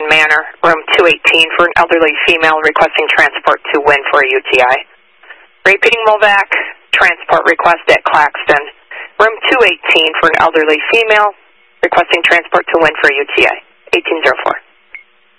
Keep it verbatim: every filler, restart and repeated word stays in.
Manor, room two eighteen, for an elderly female requesting transport to Wynn for a U T I. Repeating MOVAC, transport request at Claxton, room two eighteen, for an elderly female requesting transport to Wynn for a U T I. eighteen oh four.